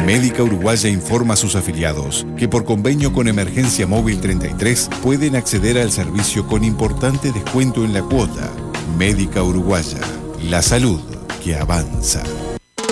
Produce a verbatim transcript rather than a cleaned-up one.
Médica Uruguaya informa a sus afiliados que por convenio con Emergencia Móvil treinta y tres pueden acceder al servicio con importante descuento en la cuota. Médica Uruguaya, la salud que avanza.